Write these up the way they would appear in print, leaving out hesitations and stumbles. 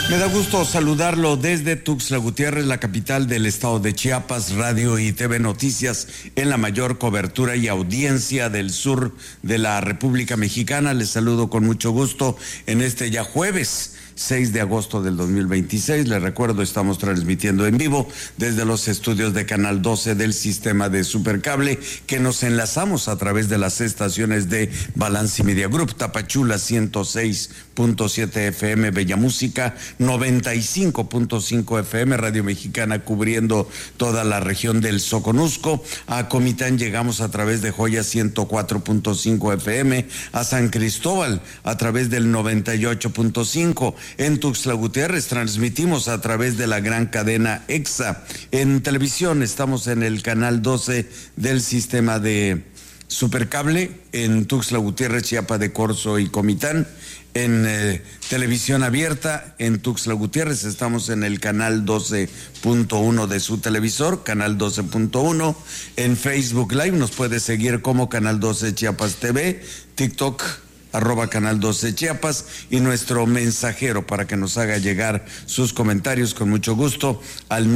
Me da gusto saludarlo desde Tuxtla Gutiérrez, la capital del estado de Chiapas, Radio y TV Noticias, en la mayor cobertura y audiencia del sur de la República Mexicana. Les saludo con mucho gusto en este ya jueves 6 de agosto del 2026. Les recuerdo, estamos transmitiendo en vivo desde los estudios de Canal 12 del sistema de Supercable, que nos enlazamos a través de las estaciones de Balance Media Group, Tapachula 106.7 FM, Bella Música 95.5 FM, Radio Mexicana cubriendo toda la región del Soconusco. A Comitán llegamos a través de Joya 104.5 FM, a San Cristóbal a través del 98.5. En Tuxtla Gutiérrez transmitimos a través de la gran cadena EXA. En televisión estamos en el canal 12 del sistema de Supercable, en Tuxtla Gutiérrez, Chiapa de Corzo y Comitán. En televisión abierta en Tuxtla Gutiérrez estamos en el canal 12.1 de su televisor, canal 12.1. En Facebook Live nos puede seguir como Canal 12 Chiapas TV, TikTok @Canal 12 Chiapas, y nuestro mensajero para que nos haga llegar sus comentarios con mucho gusto al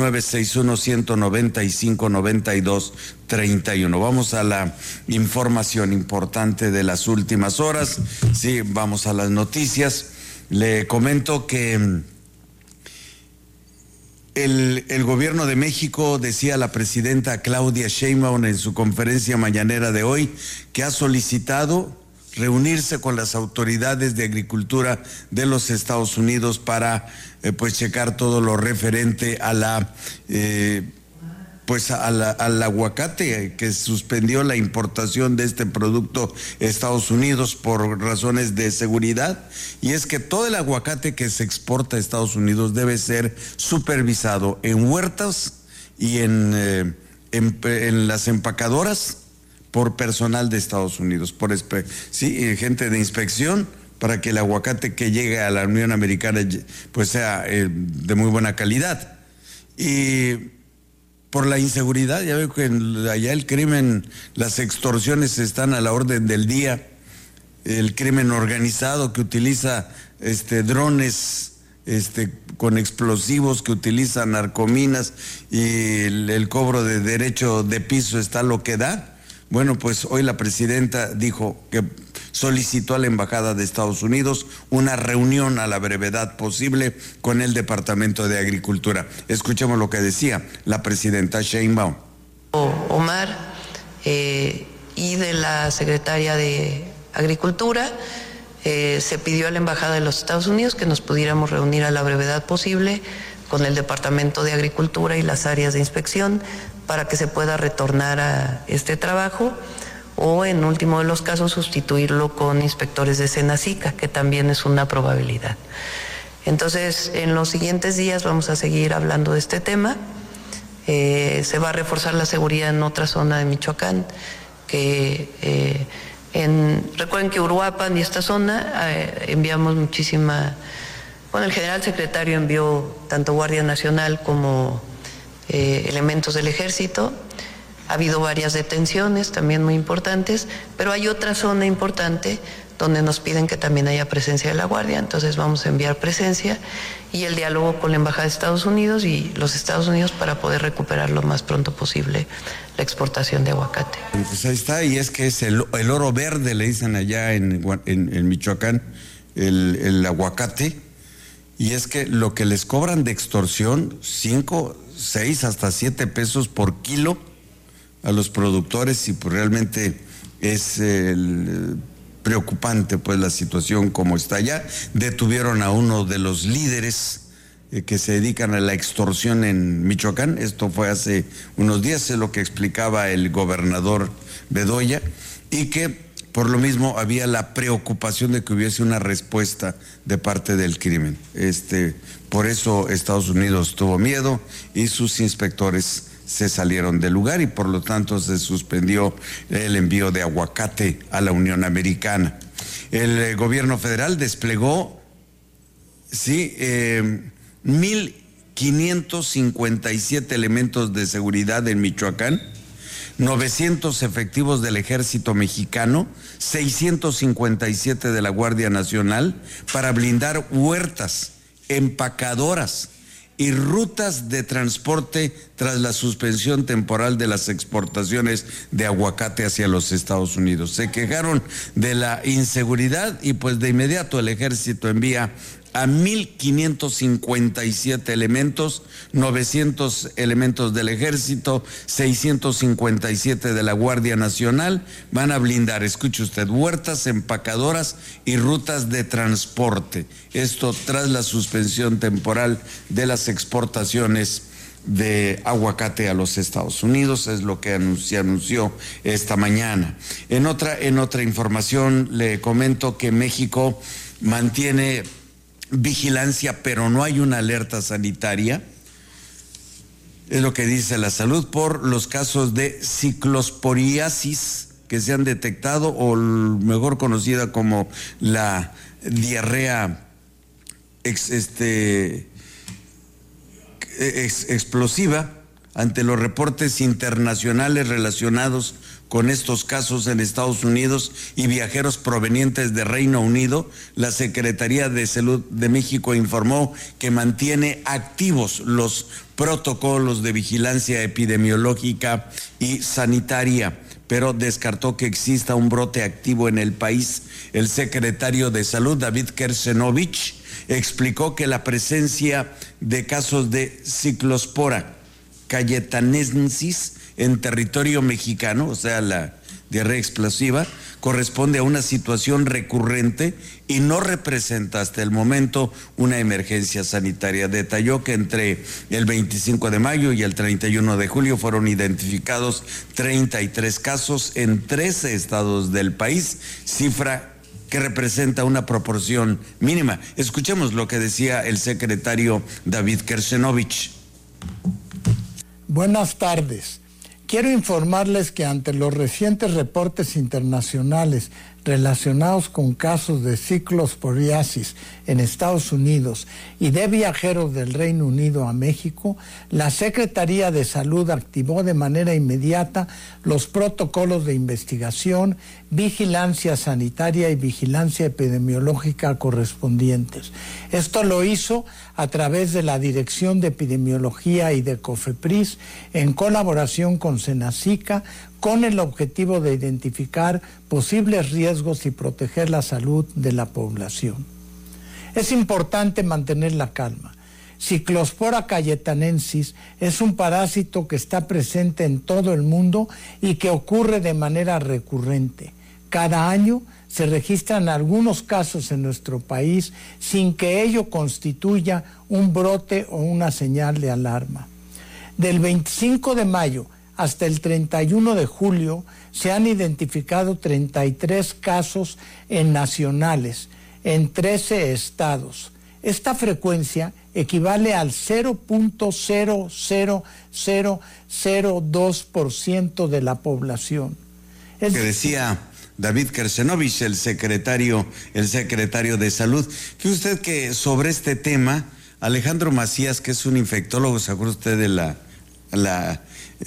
961-195-9231. Vamos a la información importante de las últimas horas. Sí, vamos a las noticias. Le comento que el gobierno de México, decía la presidenta Claudia Sheinbaum en su conferencia mañanera de hoy, que ha solicitado reunirse con las autoridades de agricultura de los Estados Unidos para pues checar todo lo referente a al aguacate, que suspendió la importación de este producto a Estados Unidos por razones de seguridad. Y es que todo el aguacate que se exporta a Estados Unidos debe ser supervisado en huertas y en las empacadoras por personal de Estados Unidos, gente de inspección, para que el aguacate que llegue a la Unión Americana pues sea de muy buena calidad. Y por la inseguridad, ya veo que allá el crimen, las extorsiones están a la orden del día. El crimen organizado que utiliza drones con explosivos, que utiliza narcominas, y el cobro de derecho de piso está lo que da. Bueno, pues hoy la presidenta dijo que solicitó a la Embajada de Estados Unidos una reunión a la brevedad posible con el Departamento de Agricultura. Escuchemos lo que decía la presidenta Sheinbaum. Omar y de la secretaria de Agricultura, se pidió a la Embajada de los Estados Unidos que nos pudiéramos reunir a la brevedad posible con el Departamento de Agricultura y las áreas de inspección para que se pueda retornar a este trabajo, o en último de los casos sustituirlo con inspectores de Senacica, que también es una probabilidad. Entonces, en los siguientes días vamos a seguir hablando de este tema. Se va a reforzar la seguridad en otra zona de Michoacán, recuerden que Uruapan y esta zona enviamos muchísima. Bueno, el general secretario envió tanto Guardia Nacional como elementos del ejército. Ha habido varias detenciones también muy importantes, pero hay otra zona importante donde nos piden que también haya presencia de la Guardia. Entonces vamos a enviar presencia y el diálogo con la Embajada de Estados Unidos y los Estados Unidos para poder recuperar lo más pronto posible la exportación de aguacate. Pues ahí está, y es que es el oro verde, le dicen allá en Michoacán, el aguacate. Y es que lo que les cobran de extorsión, 5, 6, hasta 7 pesos por kilo a los productores, y pues realmente es preocupante pues la situación como está allá. Detuvieron a uno de los líderes que se dedican a la extorsión en Michoacán. Esto fue hace unos días, es lo que explicaba el gobernador Bedoya, y que por lo mismo había la preocupación de que hubiese una respuesta de parte del crimen. Por eso Estados Unidos tuvo miedo y sus inspectores se salieron del lugar, y por lo tanto se suspendió el envío de aguacate a la Unión Americana. El gobierno federal desplegó 1,557 elementos de seguridad en Michoacán, 900 efectivos del Ejército Mexicano, 657 de la Guardia Nacional, para blindar huertas empacadoras y rutas de transporte tras la suspensión temporal de las exportaciones de aguacate hacia los Estados Unidos. Se quejaron de la inseguridad y pues de inmediato el ejército envía a 1,557 elementos, 900 elementos del ejército, 657 de la Guardia Nacional. Van a blindar, escuche usted, huertas, empacadoras y rutas de transporte. Esto tras la suspensión temporal de las exportaciones de aguacate a los Estados Unidos, es lo que se anunció esta mañana. En otra información le comento que México mantiene vigilancia, pero no hay una alerta sanitaria, es lo que dice la salud, por los casos de ciclosporiasis que se han detectado, o mejor conocida como la diarrea explosiva, ante los reportes internacionales relacionados con estos casos en Estados Unidos y viajeros provenientes de Reino Unido. La Secretaría de Salud de México informó que mantiene activos los protocolos de vigilancia epidemiológica y sanitaria, pero descartó que exista un brote activo en el país. El secretario de Salud, David Kersenovich, explicó que la presencia de casos de Ciclospora cayetanensis en territorio mexicano, o sea, la diarrea explosiva, corresponde a una situación recurrente y no representa hasta el momento una emergencia sanitaria. Detalló que entre el 25 de mayo y el 31 de julio fueron identificados 33 casos en 13 estados del país, cifra que representa una proporción mínima. Escuchemos lo que decía el secretario David Kersenovich. Buenas tardes. Quiero informarles que ante los recientes reportes internacionales relacionados con casos de ciclosporiasis en Estados Unidos y de viajeros del Reino Unido a México, la Secretaría de Salud activó de manera inmediata los protocolos de investigación, vigilancia sanitaria y vigilancia epidemiológica correspondientes. Esto lo hizo a través de la Dirección de Epidemiología y de COFEPRIS en colaboración con Senacica, con el objetivo de identificar posibles riesgos y proteger la salud de la población. Es importante mantener la calma. Ciclospora cayetanensis es un parásito que está presente en todo el mundo y que ocurre de manera recurrente. Cada año se registran algunos casos en nuestro país sin que ello constituya un brote o una señal de alarma. Del 25 de mayo hasta el 31 de julio se han identificado 33 casos nacionales en 13 estados. Esta frecuencia equivale al 0.00002% de la población. Que decía David Kersenovich, el secretario de Salud. Fíjese usted que sobre este tema, Alejandro Macías, que es un infectólogo, ¿se acuerda usted de la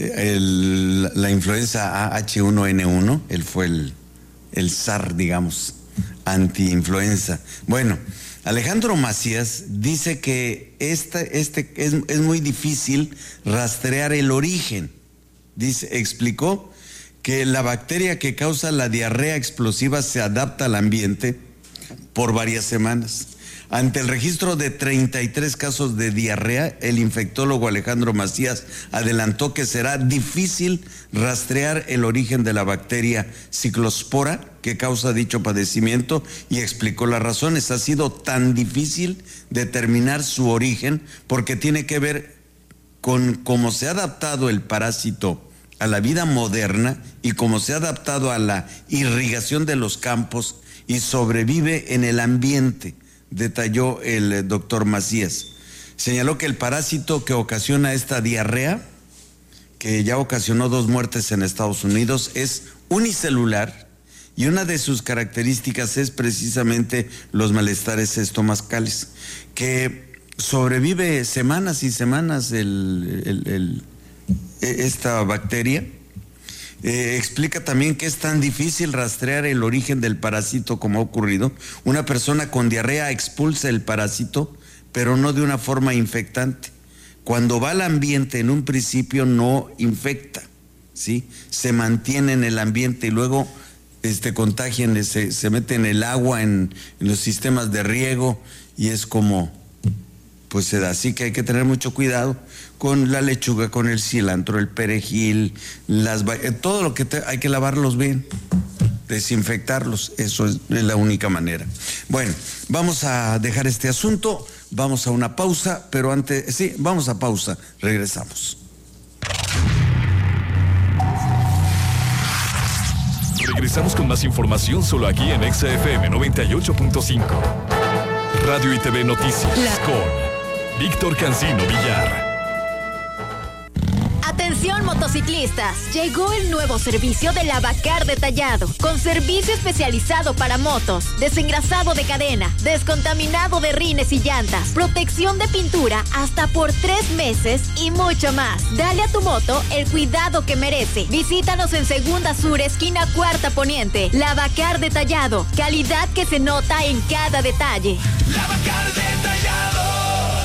influenza H1N1? Él fue el zar, digamos, anti-influenza. Bueno, Alejandro Macías dice que es muy difícil rastrear el origen. Explicó que la bacteria que causa la diarrea explosiva se adapta al ambiente por varias semanas. Ante el registro de 33 casos de diarrea, el infectólogo Alejandro Macías adelantó que será difícil rastrear el origen de la bacteria ciclospora que causa dicho padecimiento y explicó las razones. Ha sido tan difícil determinar su origen porque tiene que ver con cómo se ha adaptado el parásito a la vida moderna y cómo se ha adaptado a la irrigación de los campos y sobrevive en el ambiente, detalló el doctor Macías. Señaló que el parásito que ocasiona esta diarrea, que ya ocasionó 2 muertes en Estados Unidos, es unicelular y una de sus características es precisamente los malestares estomacales, que sobrevive semanas y semanas esta bacteria. Explica también que es tan difícil rastrear el origen del parásito como ha ocurrido. Una persona con diarrea expulsa el parásito, pero no de una forma infectante. Cuando va al ambiente en un principio no infecta, ¿sí? Se mantiene en el ambiente y luego contagian, se mete en el agua, en los sistemas de riego, y es como pues se da. Así que hay que tener mucho cuidado con la lechuga, con el cilantro, el perejil, todo lo que hay que lavarlos bien, desinfectarlos. Eso es la única manera. Bueno, vamos a dejar este asunto, vamos a una pausa, pero antes, sí, vamos a pausa, regresamos. Regresamos con más información solo aquí en XFM 98.5. Radio y TV Noticias con Víctor Cancino Villar. Atención motociclistas, llegó el nuevo servicio de Lavacar Detallado, con servicio especializado para motos, desengrasado de cadena, descontaminado de rines y llantas, protección de pintura hasta por 3 meses y mucho más. Dale a tu moto el cuidado que merece. Visítanos en Segunda Sur, esquina Cuarta Poniente. Lavacar Detallado, calidad que se nota en cada detalle. Lavacar Detallado.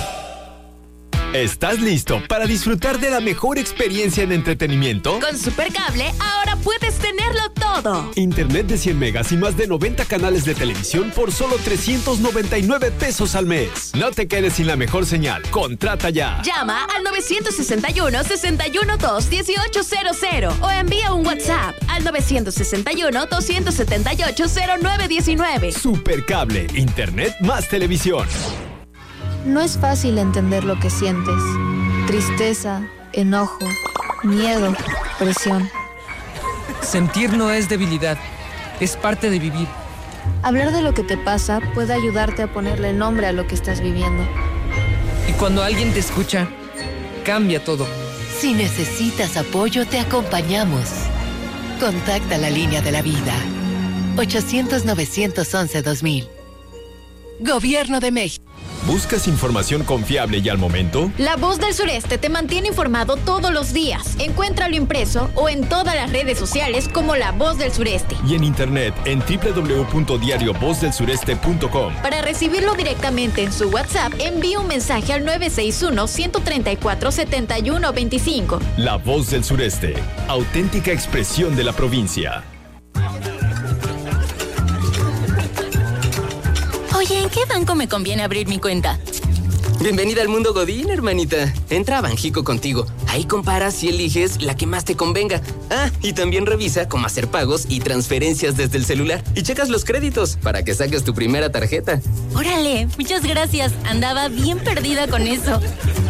¿Estás listo para disfrutar de la mejor experiencia en entretenimiento? Con Supercable ahora puedes tenerlo todo. Internet de 100 megas y más de 90 canales de televisión por solo 399 pesos al mes. No te quedes sin la mejor señal. Contrata ya. Llama al 961-612-1800 o envía un WhatsApp al 961-278-0919. Supercable, Internet más televisión. No es fácil entender lo que sientes. Tristeza, enojo, miedo, presión. Sentir no es debilidad, es parte de vivir. Hablar de lo que te pasa puede ayudarte a ponerle nombre a lo que estás viviendo. Y cuando alguien te escucha, cambia todo. Si necesitas apoyo, te acompañamos. Contacta la línea de la vida. 800-911-2000. Gobierno de México. ¿Buscas información confiable y al momento? La Voz del Sureste te mantiene informado todos los días. Encuéntralo impreso o en todas las redes sociales como La Voz del Sureste. Y en internet en www.diariovozdelsureste.com. Para recibirlo directamente en su WhatsApp, envíe un mensaje al 961-134-7125. La Voz del Sureste, auténtica expresión de la provincia. Oye, ¿en qué banco me conviene abrir mi cuenta? Bienvenida al mundo Godín, hermanita. Entra a Banjico Contigo. Ahí comparas y eliges la que más te convenga. Ah, y también revisa cómo hacer pagos y transferencias desde el celular. Y checas los créditos para que saques tu primera tarjeta. Órale, muchas gracias. Andaba bien perdida con eso.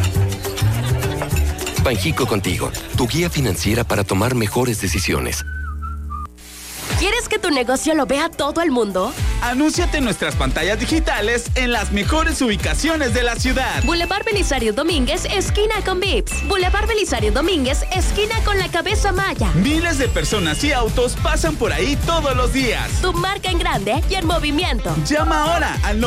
Banjico Contigo, tu guía financiera para tomar mejores decisiones. ¿Quieres que tu negocio lo vea todo el mundo? Anúnciate en nuestras pantallas digitales en las mejores ubicaciones de la ciudad. Boulevard Belisario Domínguez, esquina con Vips. Boulevard Belisario Domínguez, esquina con la Cabeza Maya. Miles de personas y autos pasan por ahí todos los días. Tu marca en grande y en movimiento. Llama ahora al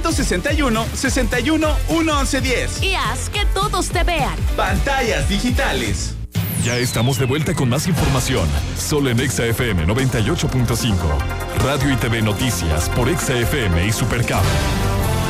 961-61-1110. Y haz que todos te vean. Pantallas digitales. Ya estamos de vuelta con más información, solo en XFM 98.5. Radio y TV Noticias por XFM y Supercable.